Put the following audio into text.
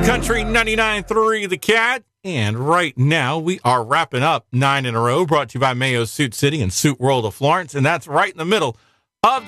Country 99.3 The Cat. And right now we are wrapping up 9 in a row, brought to you by Mayo Suit City and Suit World of Florence. And that's right in the middle of